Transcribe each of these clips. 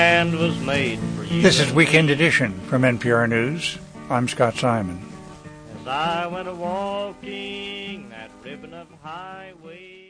And was made for you. This is Weekend Edition from NPR News. I'm Scott Simon. As I went a-walking that ribbon of highway.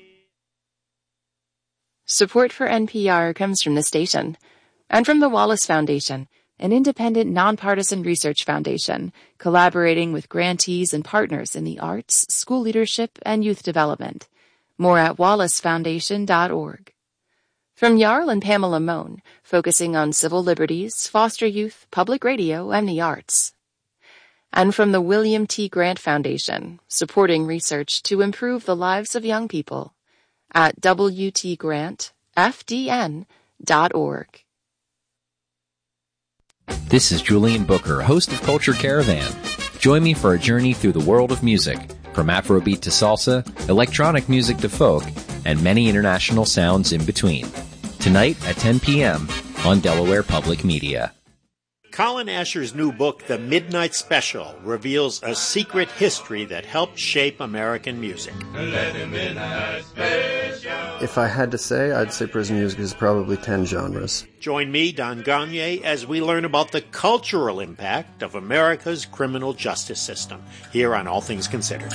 Support for NPR comes from the station and from the Wallace Foundation, an independent, nonpartisan research foundation collaborating with grantees and partners in the arts, school leadership, and youth development. More at wallacefoundation.org. From Jarl and Pamela Mohn, focusing on civil liberties, foster youth, public radio, and the arts. And from the William T. Grant Foundation, supporting research to improve the lives of young people at wtgrantfdn.org. This is Julian Booker, host of Culture Caravan. Join me for a journey through the world of music, from Afrobeat to salsa, electronic music to folk, and many international sounds in between. Tonight at 10 p.m. on Delaware Public Media. Colin Asher's new book, The Midnight Special, reveals a secret history that helped shape American music. If I had to say, I'd say prison music is probably 10 genres. Join me, Don Gagné, as we learn about the cultural impact of America's criminal justice system, here on All Things Considered.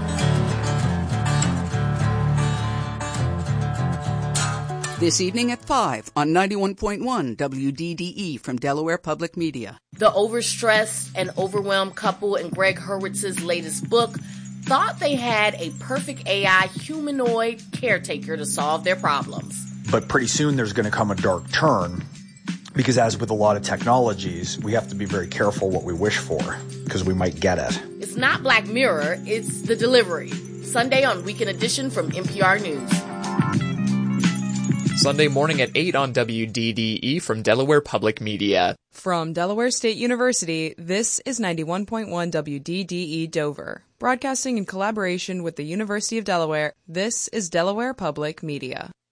This evening at 5 on 91.1 WDDE from Delaware Public Media. The overstressed and overwhelmed couple in Greg Hurwitz's latest book thought they had a perfect AI humanoid caretaker to solve their problems. But pretty soon there's going to come a dark turn, because as with a lot of technologies, we have to be very careful what we wish for, because we might get it. It's not Black Mirror, it's The Delivery. Sunday on Weekend Edition from NPR News. Sunday morning at 8 on WDDE from Delaware Public Media. From Delaware State University, this is 91.1 WDDE Dover. Broadcasting in collaboration with the University of Delaware, this is Delaware Public Media.